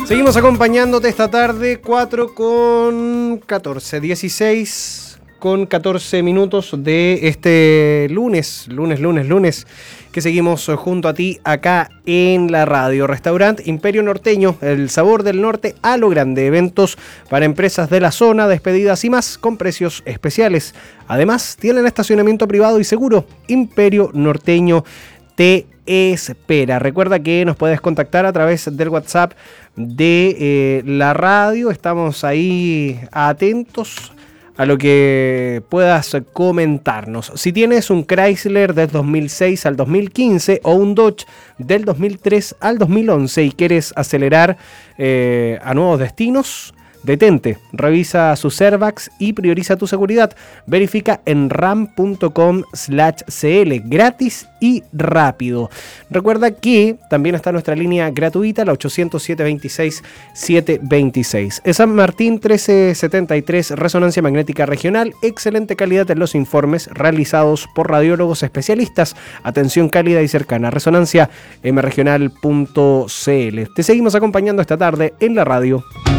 Seguimos acompañándote esta tarde, 4:14, 16:14 minutos de este lunes, que seguimos junto a ti acá en la radio. Restaurante Imperio Norteño, el sabor del norte a lo grande. Eventos para empresas de la zona, despedidas y más, con precios especiales. Además, tienen estacionamiento privado y seguro. Imperio Norteño te espera. Recuerda que nos puedes contactar a través del WhatsApp de la radio. Estamos ahí atentos a lo que puedas comentarnos. Si tienes un Chrysler del 2006 al 2015 o un Dodge del 2003 al 2011 y quieres acelerar a nuevos destinos, detente, revisa sus airbags y prioriza tu seguridad. Verifica en ram.com/cl, gratis y rápido. Recuerda que también está nuestra línea gratuita, la 800-726-726. En San Martín 1373, Resonancia Magnética Regional. Excelente calidad en los informes realizados por radiólogos especialistas. Atención cálida y cercana. Resonancia mregional.cl. Te seguimos acompañando esta tarde en la radio.